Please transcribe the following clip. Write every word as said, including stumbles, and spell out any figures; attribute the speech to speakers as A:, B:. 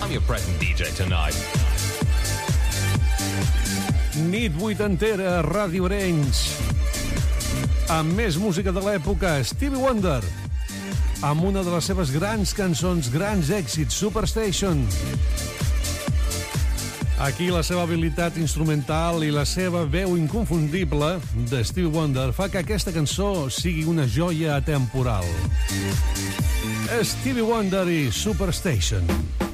A: I'm your present D J tonight.
B: Nit vuitantera a Ràdio Arenys. Amb més música de l'època, Stevie Wonder, amb una de les seves grans cançons, grans èxits, Superstation. Aquí la seva habilitat instrumental i la seva veu inconfundible de Stevie Wonder fa que aquesta cançó sigui una joia atemporal. Stevie Wonder i Superstation.